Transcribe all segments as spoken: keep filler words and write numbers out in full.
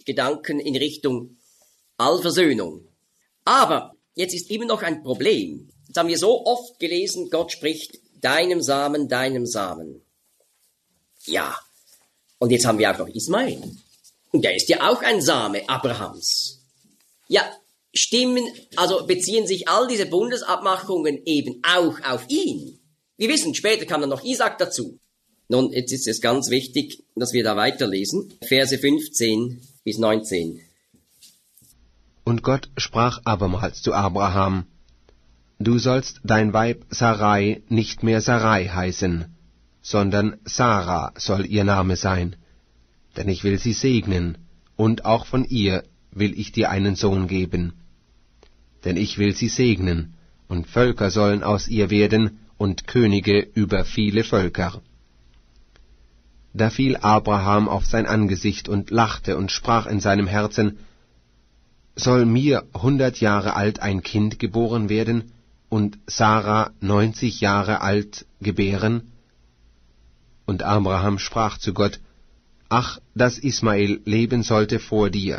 Gedanken in Richtung Allversöhnung. Aber jetzt ist immer noch ein Problem. Jetzt haben wir so oft gelesen, Gott spricht, deinem Samen, deinem Samen. Ja, und jetzt haben wir auch noch Ismael. Und der ist ja auch ein Same Abrahams. Ja, stimmen, also beziehen sich all diese Bundesabmachungen eben auch auf ihn. Wir wissen, später kam dann noch Isaac dazu. Nun, jetzt ist es ganz wichtig, dass wir da weiterlesen. Verse fünfzehn bis neunzehn. Und Gott sprach abermals zu Abraham, du sollst dein Weib Sarai nicht mehr Sarai heißen, sondern Sarah soll ihr Name sein, denn ich will sie segnen, und auch von ihr will ich dir einen Sohn geben. Denn ich will sie segnen, und Völker sollen aus ihr werden, und Könige über viele Völker. Da fiel Abraham auf sein Angesicht und lachte und sprach in seinem Herzen, soll mir hundert Jahre alt ein Kind geboren werden und Sarah neunzig Jahre alt gebären? Und Abraham sprach zu Gott, ach, dass Ismael leben sollte vor dir.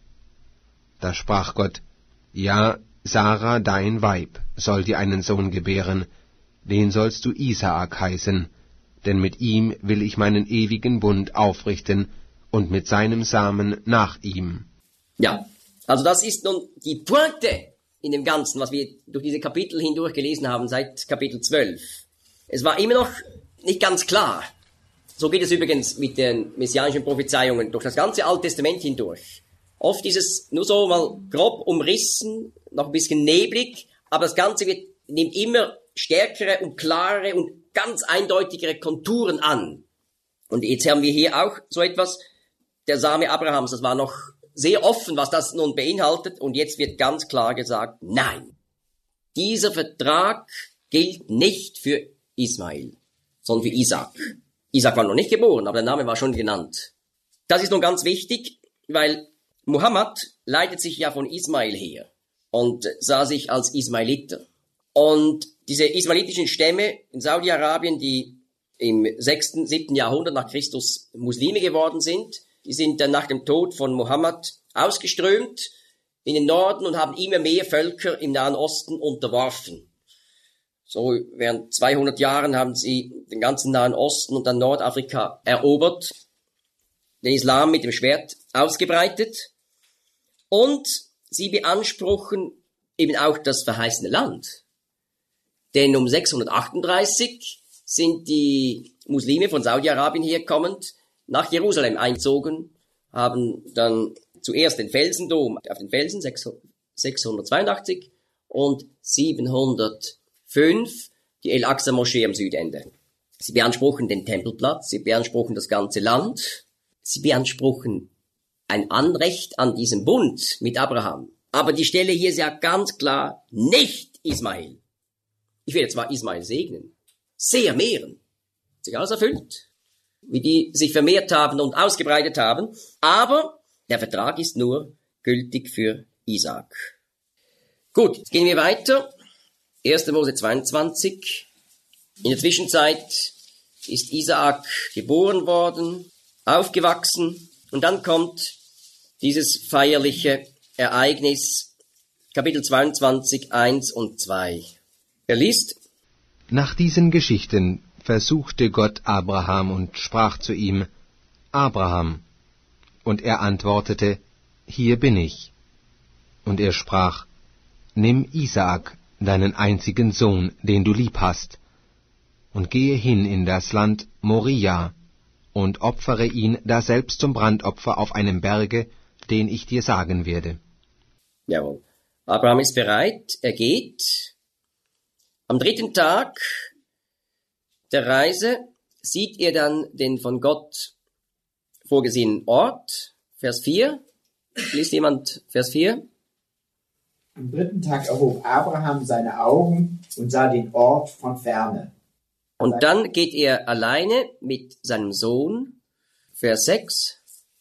Da sprach Gott, ja, Sarah, dein Weib, soll dir einen Sohn gebären, den sollst du Isaak heißen, denn mit ihm will ich meinen ewigen Bund aufrichten und mit seinem Samen nach ihm. Ja, also das ist nun die Pointe in dem Ganzen, was wir durch diese Kapitel hindurch gelesen haben, seit Kapitel zwölf. Es war immer noch nicht ganz klar. So geht es übrigens mit den messianischen Prophezeiungen durch das ganze Alte Testament hindurch. Oft ist es nur so mal grob umrissen, noch ein bisschen neblig, aber das Ganze wird, nimmt immer stärkere und klarere und ganz eindeutigere Konturen an. Und jetzt haben wir hier auch so etwas, der Same Abrahams, das war noch sehr offen, was das nun beinhaltet, und jetzt wird ganz klar gesagt, nein, dieser Vertrag gilt nicht für Ismael, sondern für Isaac. Isaac war noch nicht geboren, aber der Name war schon genannt. Das ist nun ganz wichtig, weil Muhammad leitet sich ja von Ismael her und sah sich als Ismailiter. Und diese ismailitischen Stämme in Saudi-Arabien, die im sechsten, siebten Jahrhundert nach Christus Muslime geworden sind, die sind dann nach dem Tod von Muhammad ausgeströmt in den Norden und haben immer mehr Völker im Nahen Osten unterworfen. So während zweihundert Jahren haben sie den ganzen Nahen Osten und dann Nordafrika erobert, den Islam mit dem Schwert ausgebreitet, und sie beanspruchen eben auch das verheißene Land. Denn um sechshundertachtunddreißig sind die Muslime von Saudi-Arabien herkommend nach Jerusalem einzogen, haben dann zuerst den Felsendom auf den Felsen sechshundertzweiundachtzig und siebenhundertfünf die El-Aqsa-Moschee am Südende. Sie beanspruchen den Tempelplatz, sie beanspruchen das ganze Land, sie beanspruchen ein Anrecht an diesem Bund mit Abraham. Aber die Stelle hier ist ja ganz klar nicht Ismael. Ich werde zwar Ismael segnen, sehr mehren, hat sich alles erfüllt, wie die sich vermehrt haben und ausgebreitet haben, aber der Vertrag ist nur gültig für Isaak. Gut, jetzt gehen wir weiter. erster Mose zweiundzwanzig. In der Zwischenzeit ist Isaak geboren worden, aufgewachsen, und dann kommt dieses feierliche Ereignis, Kapitel zweiundzwanzig, eins und zwei. Er liest: Nach diesen Geschichten versuchte Gott Abraham und sprach zu ihm, Abraham. Und er antwortete, hier bin ich. Und er sprach, nimm Isaak, deinen einzigen Sohn, den du lieb hast, und gehe hin in das Land Moria, und opfere ihn daselbst zum Brandopfer auf einem Berge, den ich dir sagen werde. Jawohl. Abraham ist bereit, er geht. Am dritten Tag der Reise sieht er dann den von Gott vorgesehenen Ort. Vers vier. Liest jemand Vers vier? Am dritten Tag erhob Abraham seine Augen und sah den Ort von ferne. Und dann geht er alleine mit seinem Sohn. Vers sechs.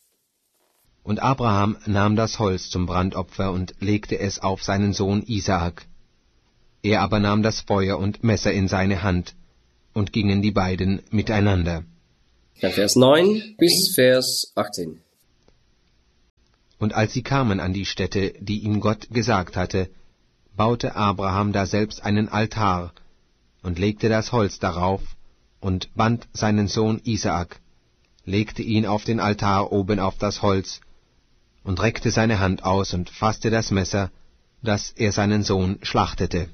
Und Abraham nahm das Holz zum Brandopfer und legte es auf seinen Sohn Isaak. Er aber nahm das Feuer und Messer in seine Hand, und gingen die beiden miteinander. Dann Vers neun bis Vers achtzehn. Und als sie kamen an die Stätte, die ihm Gott gesagt hatte, baute Abraham daselbst einen Altar und legte das Holz darauf und band seinen Sohn Isaak, legte ihn auf den Altar oben auf das Holz und reckte seine Hand aus und fasste das Messer, dass er seinen Sohn schlachtete.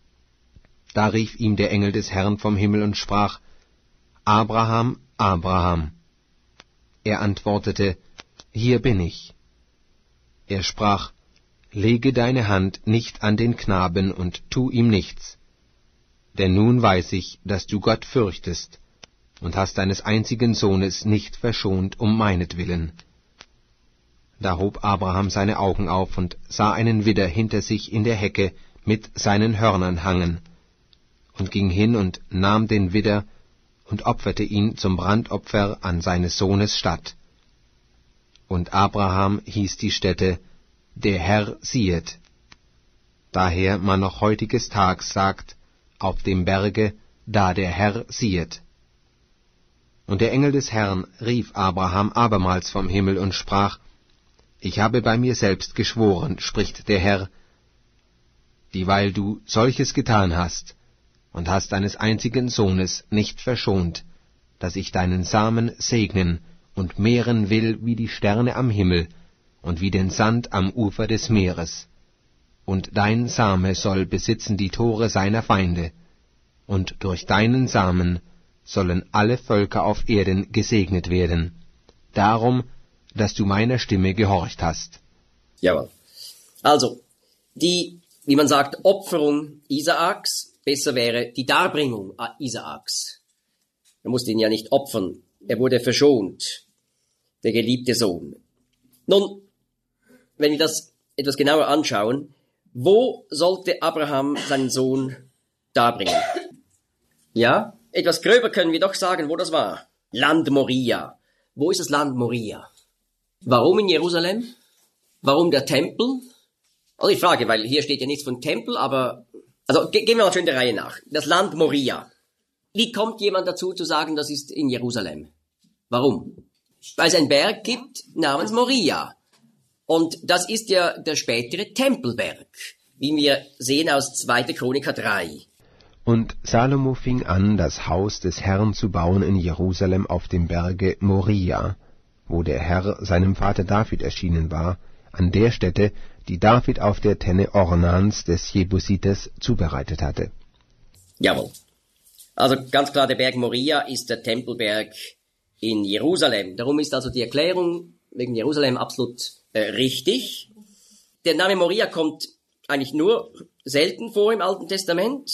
Da rief ihm der Engel des Herrn vom Himmel und sprach: Abraham, Abraham. Er antwortete: Hier bin ich. Er sprach: Lege deine Hand nicht an den Knaben und tu ihm nichts. Denn nun weiß ich, dass du Gott fürchtest und hast deines einzigen Sohnes nicht verschont um meinetwillen. Da hob Abraham seine Augen auf und sah einen Widder hinter sich in der Hecke mit seinen Hörnern hangen, und ging hin und nahm den Widder und opferte ihn zum Brandopfer an seines Sohnes statt. Und Abraham hieß die Stätte: Der Herr siehet. Daher man noch heutiges Tags sagt, auf dem Berge, da der Herr siehet. Und der Engel des Herrn rief Abraham abermals vom Himmel und sprach: Ich habe bei mir selbst geschworen, spricht der Herr, dieweil du solches getan hast und hast deines einzigen Sohnes nicht verschont, dass ich deinen Samen segnen und mehren will wie die Sterne am Himmel und wie den Sand am Ufer des Meeres. Und dein Same soll besitzen die Tore seiner Feinde, und durch deinen Samen sollen alle Völker auf Erden gesegnet werden, darum, dass du meiner Stimme gehorcht hast. Jawohl. Also, die, wie man sagt, Opferung Isaaks, besser wäre die Darbringung Isaaks. Er musste ihn ja nicht opfern, er wurde verschont, der geliebte Sohn. Nun, wenn wir das etwas genauer anschauen, wo sollte Abraham seinen Sohn darbringen? Ja, etwas gröber können wir doch sagen, wo das war. Land Moria. Wo ist das Land Moria? Warum in Jerusalem? Warum der Tempel? Also ich frage, weil hier steht ja nichts von Tempel, aber... Also ge- gehen wir mal schön der Reihe nach. Das Land Moria. Wie kommt jemand dazu zu sagen, das ist in Jerusalem? Warum? Weil es einen Berg gibt namens Moria. Und das ist ja der spätere Tempelberg, wie wir sehen aus zweiter Chroniker drei. Und Salomo fing an, das Haus des Herrn zu bauen in Jerusalem auf dem Berge Moria, wo der Herr seinem Vater David erschienen war, an der Stätte, die David auf der Tenne Ornans des Jebusites zubereitet hatte. Jawohl. Also ganz klar, der Berg Moria ist der Tempelberg in Jerusalem. Darum ist also die Erklärung wegen Jerusalem absolut äh, richtig. Der Name Moria kommt eigentlich nur selten vor im Alten Testament.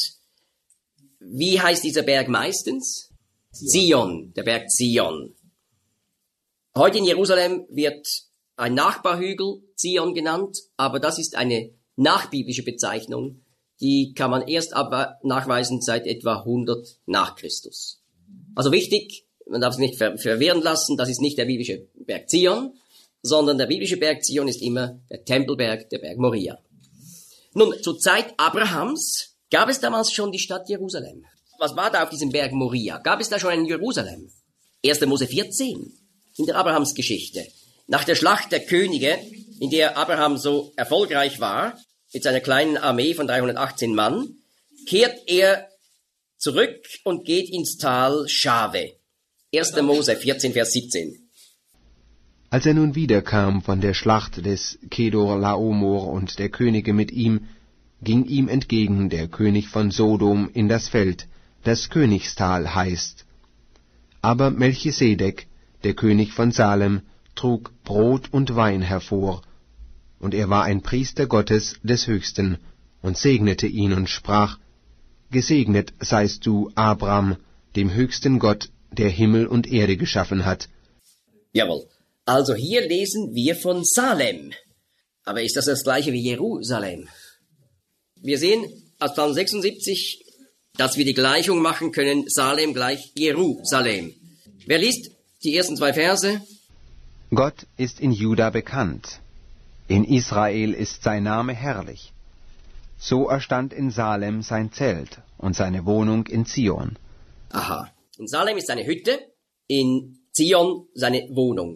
Wie heißt dieser Berg meistens? Zion, der Berg Zion. Heute in Jerusalem wird ein Nachbarhügel Zion genannt, aber das ist eine nachbiblische Bezeichnung, die kann man erst aber nachweisen seit etwa hundert nach Christus. Also wichtig, man darf es nicht ver- verwirren lassen, das ist nicht der biblische Berg Zion, sondern der biblische Berg Zion ist immer der Tempelberg, der Berg Moria. Nun, zur Zeit Abrahams gab es damals schon die Stadt Jerusalem. Was war da auf diesem Berg Moria? Gab es da schon ein Jerusalem? erster Mose vierzehn, in der Abrahamsgeschichte. Nach der Schlacht der Könige, in der Abraham so erfolgreich war, mit seiner kleinen Armee von dreihundertachtzehn Mann, kehrt er zurück und geht ins Tal Schave. erster Mose vierzehn, Vers siebzehn. Als er nun wiederkam von der Schlacht des Kedor Laomer und der Könige mit ihm, ging ihm entgegen der König von Sodom in das Feld, das Königstal heißt. Aber Melchisedek, der König von Salem, trug Brot und Wein hervor, und er war ein Priester Gottes des Höchsten, und segnete ihn und sprach: Gesegnet seist du, Abram, dem höchsten Gott, der Himmel und Erde geschaffen hat. Jawohl. Also hier lesen wir von Salem. Aber ist das das gleiche wie Jerusalem? Wir sehen aus Psalm sechsundsiebzig, dass wir die Gleichung machen können, Salem gleich Jerusalem. Wer liest die ersten zwei Verse? Gott ist in Juda bekannt. In Israel ist sein Name herrlich. So erstand in Salem sein Zelt und seine Wohnung in Zion. Aha. In Salem ist seine Hütte, in Zion seine Wohnung.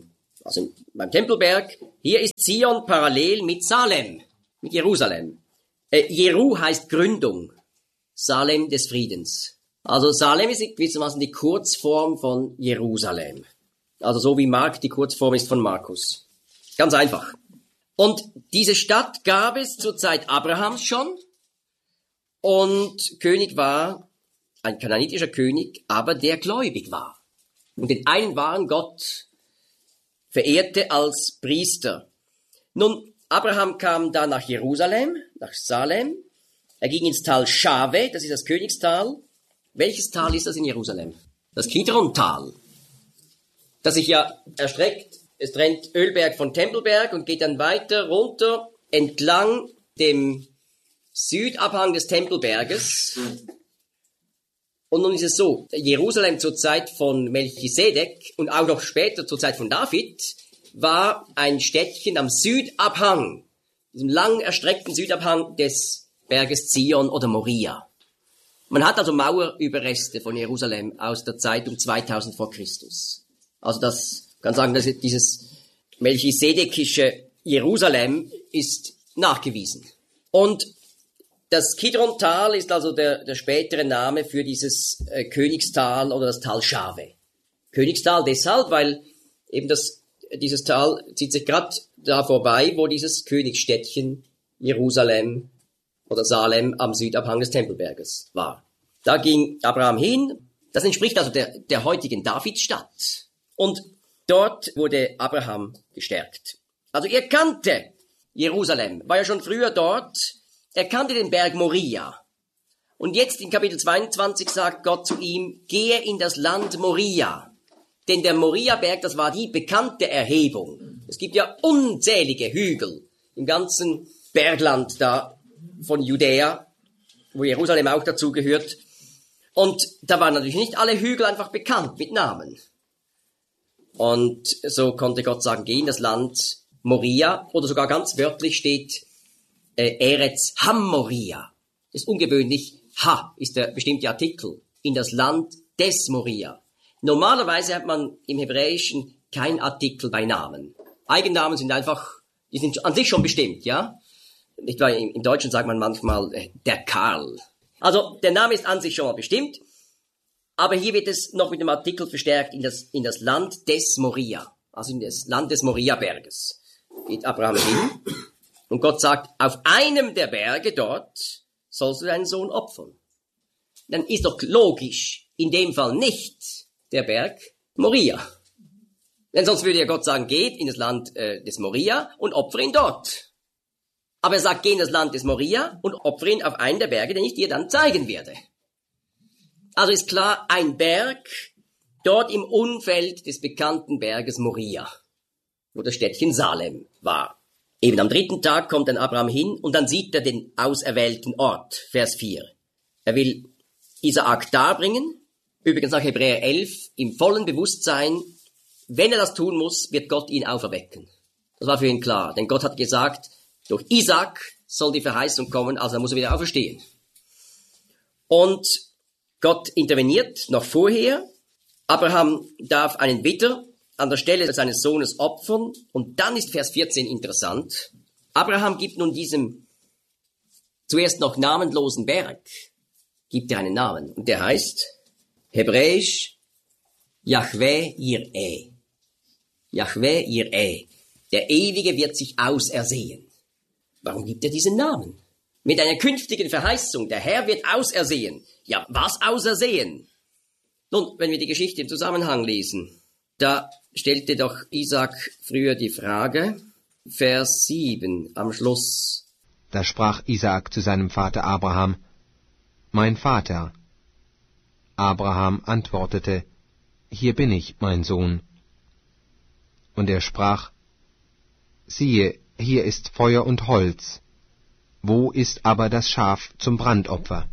also beim Tempelberg. Hier ist Zion parallel mit Salem, mit Jerusalem. Äh, Jeru heißt Gründung, Salem des Friedens. Also Salem ist gewissermaßen die Kurzform von Jerusalem. Also so wie Mark die Kurzform ist von Markus. Ganz einfach. Und diese Stadt gab es zur Zeit Abrahams schon. Und König war ein kananitischer König, aber der gläubig war. Und den einen wahren Gott verehrte als Priester. Nun, Abraham kam dann nach Jerusalem, nach Salem. Er ging ins Tal Schave, das ist das Königstal. Welches Tal ist das in Jerusalem? Das Kidron-Tal. Das sich ja erstreckt. Es trennt Ölberg von Tempelberg und geht dann weiter runter entlang dem Südabhang des Tempelberges. Und nun ist es so, Jerusalem zur Zeit von Melchisedek und auch noch später zur Zeit von David war ein Städtchen am Südabhang, diesem lang erstreckten Südabhang des Berges Zion oder Moria. Man hat also Mauerüberreste von Jerusalem aus der Zeit um zweitausend vor Christus. Also das kann sagen, dass dieses melchisedekische Jerusalem ist nachgewiesen. Und das Kidron-Tal ist also der, der spätere Name für dieses äh, Königstal oder das Tal Schave. Königstal deshalb, weil eben das, dieses Tal zieht sich gerade da vorbei, wo dieses Königsstädtchen Jerusalem oder Salem am Südabhang des Tempelberges war. Da ging Abraham hin. Das entspricht also der, der heutigen Davidstadt. Und dort wurde Abraham gestärkt. Also er kannte Jerusalem, war ja schon früher dort. Er kannte den Berg Moria. Und jetzt in Kapitel zweiundzwanzig sagt Gott zu ihm, gehe in das Land Moria. Denn der Moria-Berg, das war die bekannte Erhebung. Es gibt ja unzählige Hügel im ganzen Bergland da von Judäa, wo Jerusalem auch dazu gehört. Und da waren natürlich nicht alle Hügel einfach bekannt mit Namen. Und so konnte Gott sagen, geh in das Land Moria, oder sogar ganz wörtlich steht, äh, Eretz Hammoria. Das ist ungewöhnlich. Ha ist der bestimmte Artikel. In das Land des Moria. Normalerweise hat man im Hebräischen kein Artikel bei Namen. Eigennamen sind einfach, die sind an sich schon bestimmt, ja? Nicht wahr? Im Deutschen sagt man manchmal äh, der Karl. Also der Name ist an sich schon mal bestimmt, aber hier wird es noch mit dem Artikel verstärkt in das, in das Land des Moria, also in das Land des Moria-Berges. Geht Abraham hin und Gott sagt, auf einem der Berge dort sollst du deinen Sohn opfern. Dann ist doch logisch, in dem Fall nicht der Berg Moria. Denn sonst würde ja Gott sagen, geht in das Land äh, des Moria und opfere ihn dort. Aber er sagt, geh in das Land des Moria und opfere ihn auf einen der Berge, den ich dir dann zeigen werde. Also ist klar, ein Berg dort im Umfeld des bekannten Berges Moria, wo das Städtchen Salem war. Eben am dritten Tag kommt dann Abraham hin und dann sieht er den auserwählten Ort, Vers vier. Er will Isaak darbringen, übrigens nach Hebräer elf, im vollen Bewusstsein, wenn er das tun muss, wird Gott ihn auferwecken. Das war für ihn klar, denn Gott hat gesagt, durch Isaak soll die Verheißung kommen, also er muss er wieder auferstehen. Und Gott interveniert noch vorher. Abraham darf einen Widder an der Stelle seines Sohnes opfern. Und dann ist Vers vierzehn interessant. Abraham gibt nun diesem zuerst noch namenlosen Berg, gibt er einen Namen. Und der heißt hebräisch Yahweh Yireh. Yahweh Yireh. Der Ewige wird sich ausersehen. Warum gibt er diesen Namen? Mit einer künftigen Verheißung, der Herr wird ausersehen. Ja, was ausersehen? Nun, wenn wir die Geschichte im Zusammenhang lesen, da stellte doch Isaak früher die Frage, Vers sieben am Schluss. Da sprach Isaak zu seinem Vater Abraham, »Mein Vater.« Abraham antwortete, »Hier bin ich, mein Sohn.« Und er sprach, »Siehe, hier ist Feuer und Holz. Wo ist aber das Schaf zum Brandopfer?«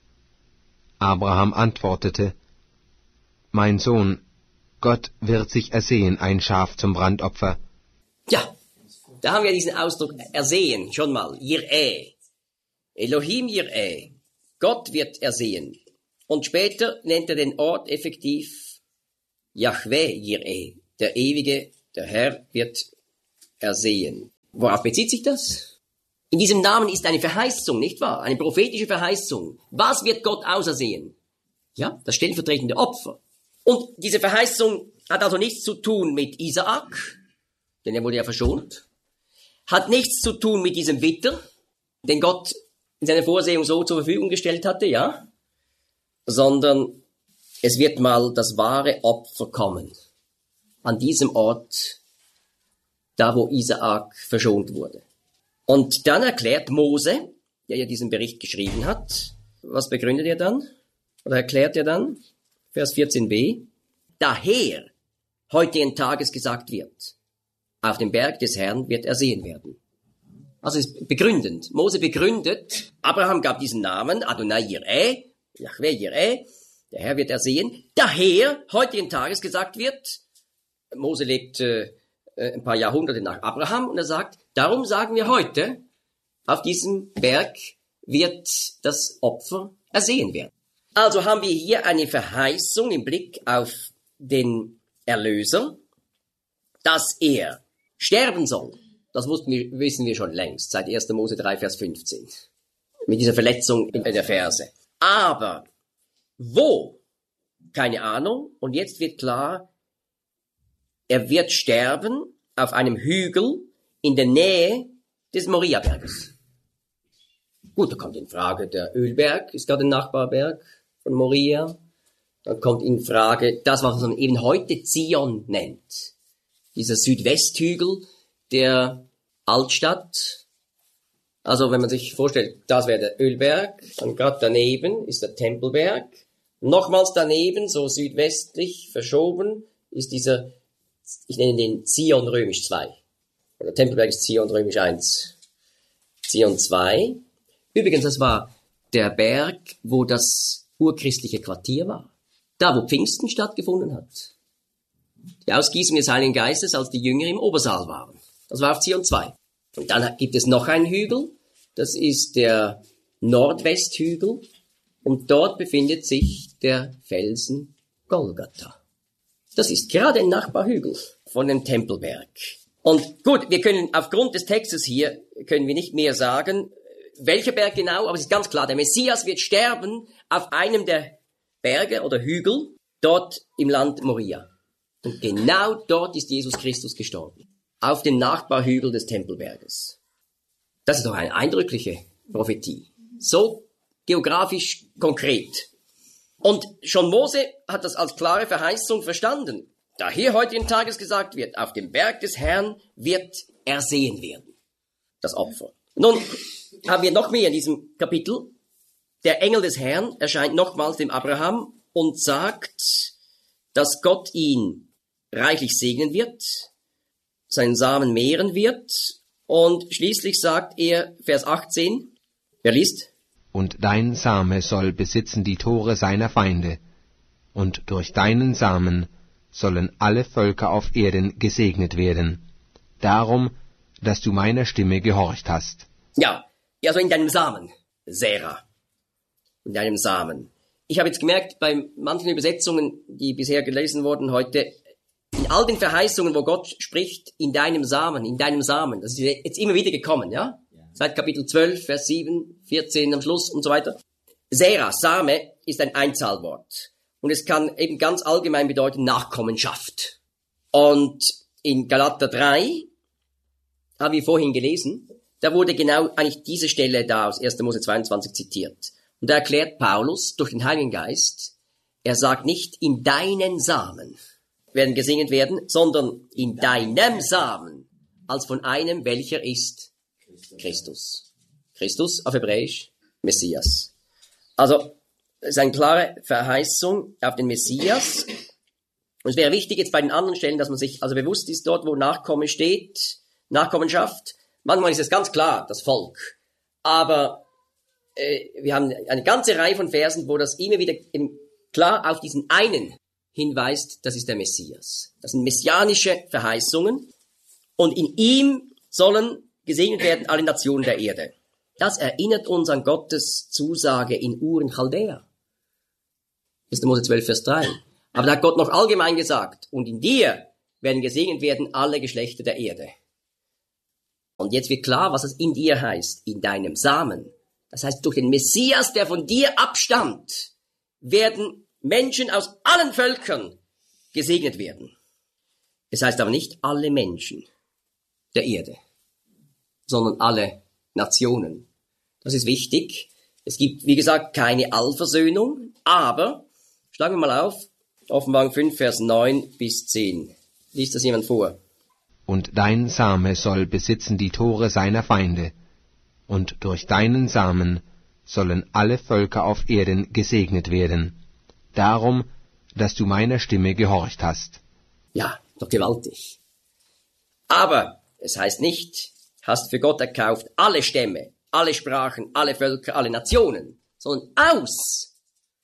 Abraham antwortete, »Mein Sohn, Gott wird sich ersehen, ein Schaf zum Brandopfer.« Ja, da haben wir diesen Ausdruck ersehen, schon mal, Yireh. Elohim Yireh. Gott wird ersehen. Und später nennt er den Ort effektiv Yahweh Yireh. Der Ewige Der Herr wird ersehen. Worauf bezieht sich das? In diesem Namen ist eine Verheißung, nicht wahr? Eine prophetische Verheißung. Was wird Gott ausersehen? Ja, das stellvertretende Opfer. Und diese Verheißung hat also nichts zu tun mit Isaak, denn er wurde ja verschont. Hat nichts zu tun mit diesem Witter, den Gott in seiner Vorsehung so zur Verfügung gestellt hatte, ja? Sondern es wird mal das wahre Opfer kommen. An diesem Ort, da wo Isaak verschont wurde. Und dann erklärt Mose, der ja diesen Bericht geschrieben hat, was begründet er dann? Oder erklärt er dann? Vers vierzehn b. Daher heutigen Tages gesagt wird, auf dem Berg des Herrn wird ersehen werden. Also es ist begründend. Mose begründet, Abraham gab diesen Namen, Adonai Jireh, Yahweh Jireh, der Herr wird ersehen. Daher heutigen Tages gesagt wird, Mose lebt äh, ein paar Jahrhunderte nach Abraham und er sagt, darum sagen wir heute, auf diesem Berg wird das Opfer ersehen werden. Also haben wir hier eine Verheißung im Blick auf den Erlöser, dass er sterben soll. Das wissen wir schon längst, seit erster Mose drei, Vers fünfzehn. Mit dieser Verletzung in der Ferse. Aber wo? Keine Ahnung. Und jetzt wird klar, er wird sterben auf einem Hügel in der Nähe des Moria-Berges. Gut, da kommt in Frage, der Ölberg ist gerade ein Nachbarberg von Moria. Dann kommt in Frage das, was man eben heute Zion nennt. Dieser Südwesthügel der Altstadt. Also wenn man sich vorstellt, das wäre der Ölberg, dann gerade daneben ist der Tempelberg. Nochmals daneben, so südwestlich verschoben, ist dieser, ich nenne den Zion römisch zwei. Der Tempelberg ist Zion römisch eins. Zion zwei. Übrigens, das war der Berg, wo das urchristliche Quartier war. Da, wo Pfingsten stattgefunden hat. Die Ausgießung des Heiligen Geistes, als die Jünger im Obersaal waren. Das war auf Zion zwei. Und dann gibt es noch einen Hügel. Das ist der Nordwesthügel. Und dort befindet sich der Felsen Golgatha. Das ist gerade ein Nachbarhügel von dem Tempelberg. Und gut, wir können aufgrund des Textes hier, können wir nicht mehr sagen, welcher Berg genau, aber es ist ganz klar, der Messias wird sterben auf einem der Berge oder Hügel, dort im Land Moria. Und genau dort ist Jesus Christus gestorben. Auf dem Nachbarhügel des Tempelberges. Das ist doch eine eindrückliche Prophetie. So geografisch konkret. Und schon Mose hat das als klare Verheißung verstanden. Da hier heutigen Tages gesagt wird, auf dem Berg des Herrn wird ersehen werden. Das Opfer. Nun haben wir noch mehr in diesem Kapitel. Der Engel des Herrn erscheint nochmals dem Abraham und sagt, dass Gott ihn reichlich segnen wird, seinen Samen mehren wird, und schließlich sagt er, Vers achtzehn, wer liest? Und dein Same soll besitzen die Tore seiner Feinde, und durch deinen Samen sollen alle Völker auf Erden gesegnet werden, darum, dass du meiner Stimme gehorcht hast. Ja, also in deinem Samen, Serah, in deinem Samen. Ich habe jetzt gemerkt, bei manchen Übersetzungen, die bisher gelesen wurden heute, in all den Verheißungen, wo Gott spricht, in deinem Samen, in deinem Samen, das ist jetzt immer wieder gekommen, ja? ja. Seit Kapitel zwölf, Vers sieben, vierzehn am Schluss und so weiter. Serah, Same, ist ein Einzahlwort. Und es kann eben ganz allgemein bedeuten Nachkommenschaft. Und in Galater drei, haben wir vorhin gelesen, da wurde genau eigentlich diese Stelle da aus erster Mose zweiundzwanzig zitiert. Und da erklärt Paulus durch den Heiligen Geist, er sagt nicht in deinen Samen werden gesegnet werden, sondern in deinem Samen, als von einem, welcher ist Christus. Christus auf Hebräisch, Messias. Also, es ist eine klare Verheißung auf den Messias. Und es wäre wichtig jetzt bei den anderen Stellen, dass man sich also bewusst ist, dort wo Nachkommen steht, Nachkommenschaft. Manchmal ist es ganz klar, das Volk. Aber äh, wir haben eine ganze Reihe von Versen, wo das immer wieder eben klar auf diesen einen hinweist, das ist der Messias. Das sind messianische Verheißungen. Und in ihm sollen gesegnet werden alle Nationen der Erde. Das erinnert uns an Gottes Zusage in Ur in Chaldea. erster Mose zwölf, Vers drei. Aber da hat Gott noch allgemein gesagt, und in dir werden gesegnet werden alle Geschlechter der Erde. Und jetzt wird klar, was es in dir heißt, in deinem Samen. Das heißt, durch den Messias, der von dir abstammt, werden Menschen aus allen Völkern gesegnet werden. Es heißt aber nicht alle Menschen der Erde, sondern alle Nationen. Das ist wichtig. Es gibt, wie gesagt, keine Allversöhnung, aber, schlagen wir mal auf, Offenbarung fünf, Vers neun bis zehn. Liest das jemand vor? Und dein Same soll besitzen die Tore seiner Feinde, und durch deinen Samen sollen alle Völker auf Erden gesegnet werden, darum, dass du meiner Stimme gehorcht hast. Ja, doch gewaltig. Aber es heißt nicht, hast für Gott erkauft alle Stämme, alle Sprachen, alle Völker, alle Nationen, sondern aus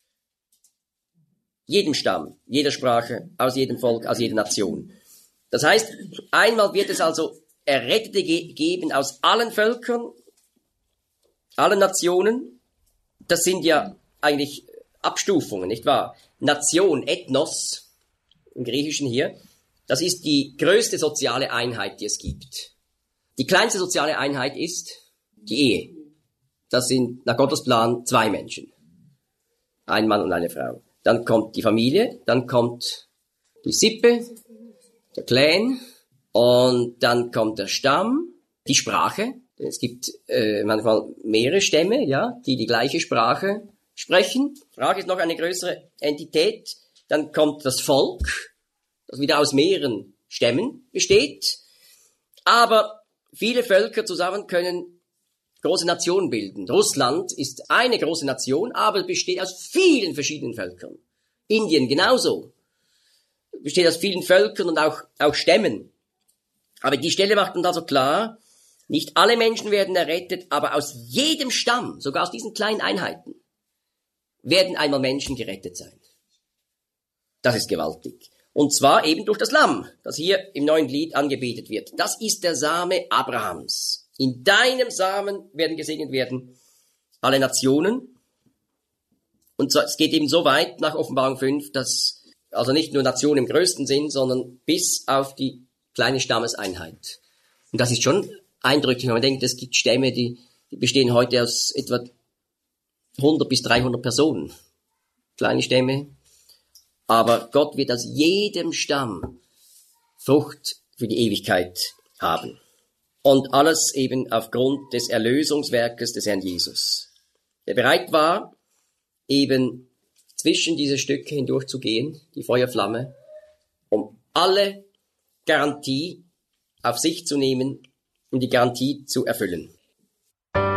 jedem Stamm, jeder Sprache, aus jedem Volk, aus jeder Nation. Das heißt, einmal wird es also Errettete ge- geben aus allen Völkern, allen Nationen. Das sind ja eigentlich Abstufungen, nicht wahr? Nation, Ethnos, im Griechischen hier, das ist die größte soziale Einheit, die es gibt. Die kleinste soziale Einheit ist die Ehe. Das sind nach Gottes Plan zwei Menschen. Ein Mann und eine Frau. Dann kommt die Familie, dann kommt die Sippe, der Clan, und dann kommt der Stamm, die Sprache. Es gibt äh, manchmal mehrere Stämme, ja, die die gleiche Sprache sprechen. Sprache ist noch eine größere Entität. Dann kommt das Volk, das wieder aus mehreren Stämmen besteht. Aber viele Völker zusammen können große Nationen bilden. Russland ist eine große Nation, aber besteht aus vielen verschiedenen Völkern. Indien genauso. Besteht aus vielen Völkern und auch, auch Stämmen. Aber die Stelle macht uns also klar, nicht alle Menschen werden errettet, aber aus jedem Stamm, sogar aus diesen kleinen Einheiten, werden einmal Menschen gerettet sein. Das ist gewaltig. Und zwar eben durch das Lamm, das hier im neuen Lied angebetet wird. Das ist der Same Abrahams. In deinem Samen werden gesegnet werden alle Nationen. Und es geht eben so weit nach Offenbarung fünf, dass also nicht nur Nationen im größten Sinn, sondern bis auf die kleine Stammeseinheit. Und das ist schon eindrücklich, wenn man denkt, es gibt Stämme, die, die bestehen heute aus etwa hundert bis dreihundert Personen. Kleine Stämme. Aber Gott wird aus jedem Stamm Frucht für die Ewigkeit haben. Und alles eben aufgrund des Erlösungswerkes des Herrn Jesus, der bereit war, eben zwischen diese Stücke hindurchzugehen, die Feuerflamme, um alle Garantie auf sich zu nehmen und die Garantie zu erfüllen.